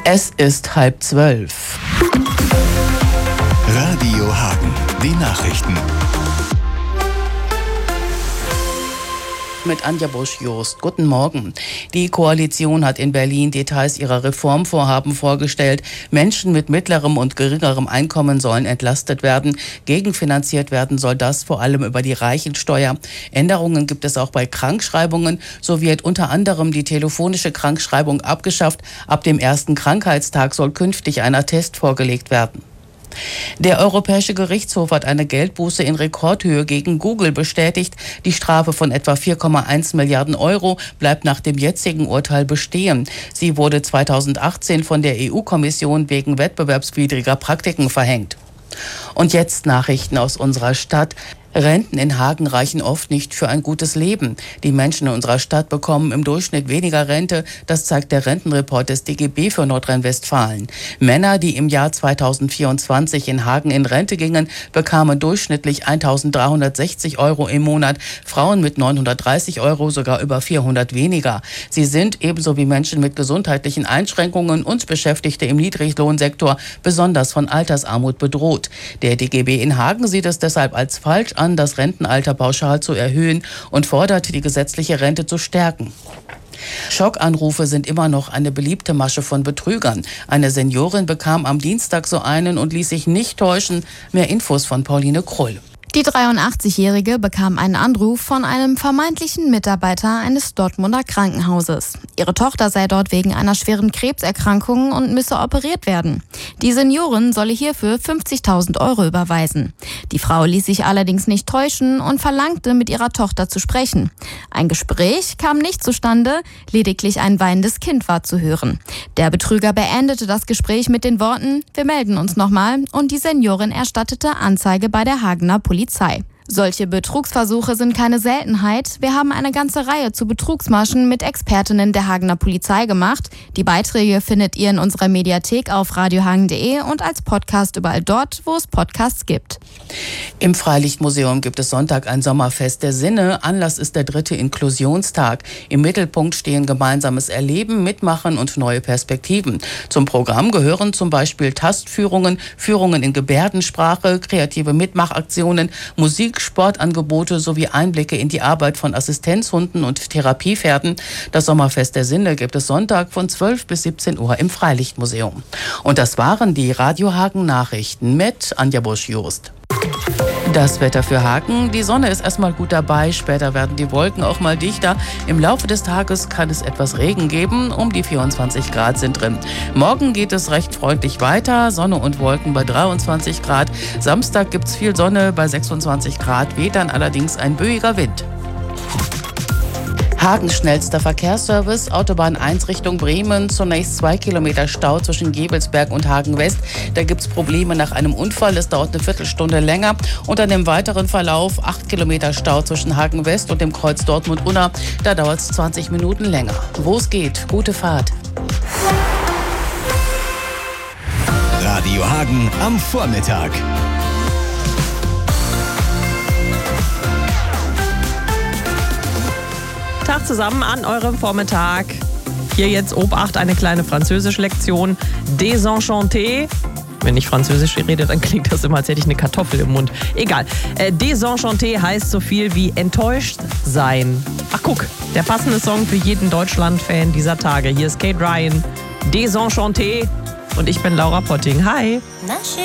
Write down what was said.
Es ist 11:30. Radio Hagen, die Nachrichten. Mit Anja Busch-Jost. Guten Morgen. Die Koalition hat in Berlin Details ihrer Reformvorhaben vorgestellt. Menschen mit mittlerem und geringerem Einkommen sollen entlastet werden. Gegenfinanziert werden soll das vor allem über die Reichensteuer. Änderungen gibt es auch bei Krankschreibungen. So wird unter anderem die telefonische Krankschreibung abgeschafft. Ab dem ersten Krankheitstag soll künftig ein Attest vorgelegt werden. Der Europäische Gerichtshof hat eine Geldbuße in Rekordhöhe gegen Google bestätigt. Die Strafe von etwa 4,1 Milliarden Euro bleibt nach dem jetzigen Urteil bestehen. Sie wurde 2018 von der EU-Kommission wegen wettbewerbswidriger Praktiken verhängt. Und jetzt Nachrichten aus unserer Stadt. Renten in Hagen reichen oft nicht für ein gutes Leben. Die Menschen in unserer Stadt bekommen im Durchschnitt weniger Rente. Das zeigt der Rentenreport des DGB für Nordrhein-Westfalen. Männer, die im Jahr 2024 in Hagen in Rente gingen, bekamen durchschnittlich 1.360 Euro im Monat. Frauen mit 930 Euro sogar über 400 weniger. Sie sind, ebenso wie Menschen mit gesundheitlichen Einschränkungen und Beschäftigte im Niedriglohnsektor, besonders von Altersarmut bedroht. Der DGB in Hagen sieht es deshalb als falsch an, das Rentenalter pauschal zu erhöhen und fordert, die gesetzliche Rente zu stärken. Schockanrufe sind immer noch eine beliebte Masche von Betrügern. Eine Seniorin bekam am Dienstag so einen und ließ sich nicht täuschen. Mehr Infos von Pauline Krull. Die 83-Jährige bekam einen Anruf von einem vermeintlichen Mitarbeiter eines Dortmunder Krankenhauses. Ihre Tochter sei dort wegen einer schweren Krebserkrankung und müsse operiert werden. Die Seniorin solle hierfür 50.000 Euro überweisen. Die Frau ließ sich allerdings nicht täuschen und verlangte, mit ihrer Tochter zu sprechen. Ein Gespräch kam nicht zustande, lediglich ein weinendes Kind war zu hören. Der Betrüger beendete das Gespräch mit den Worten: „Wir melden uns nochmal", und die Seniorin erstattete Anzeige bei der Hagener Polizei. Solche Betrugsversuche sind keine Seltenheit. Wir haben eine ganze Reihe zu Betrugsmaschen mit Expertinnen der Hagener Polizei gemacht. Die Beiträge findet ihr in unserer Mediathek auf radiohagen.de und als Podcast überall dort, wo es Podcasts gibt. Im Freilichtmuseum gibt es Sonntag ein Sommerfest der Sinne. Anlass ist der 3. Inklusionstag. Im Mittelpunkt stehen gemeinsames Erleben, Mitmachen und neue Perspektiven. Zum Programm gehören zum Beispiel Tastführungen, Führungen in Gebärdensprache, kreative Mitmachaktionen, Musik, Sportangebote sowie Einblicke in die Arbeit von Assistenzhunden und Therapiepferden. Das Sommerfest der Sinne gibt es Sonntag von 12 bis 17 Uhr im Freilichtmuseum. Und das waren die Radio Hagen Nachrichten mit Anja Busch-Jost. Das Wetter für Hagen: Die Sonne ist erstmal gut dabei, später werden die Wolken auch mal dichter. Im Laufe des Tages kann es etwas Regen geben, um die 24 Grad sind drin. Morgen geht es recht freundlich weiter, Sonne und Wolken bei 23 Grad. Samstag gibt es viel Sonne bei 26 Grad, weht dann allerdings ein böiger Wind. Hagens schnellster Verkehrsservice, Autobahn 1 Richtung Bremen, zunächst 2 Kilometer Stau zwischen Gebelsberg und Hagen West. Da gibt es Probleme nach einem Unfall, es dauert eine Viertelstunde länger. Und an dem weiteren Verlauf 8 Kilometer Stau zwischen Hagen West und dem Kreuz Dortmund-Unna, da dauert es 20 Minuten länger. Wo es geht, gute Fahrt. Radio Hagen am Vormittag. Tag zusammen an eurem Vormittag. Hier jetzt Obacht, eine kleine Französisch-Lektion. Désenchanté. Wenn ich Französisch rede, dann klingt das immer, als hätte ich eine Kartoffel im Mund. Egal. Désenchanté heißt so viel wie enttäuscht sein. Ach guck, der passende Song für jeden Deutschland-Fan dieser Tage. Hier ist Kate Ryan. Désenchanté. Und ich bin Laura Potting. Hi.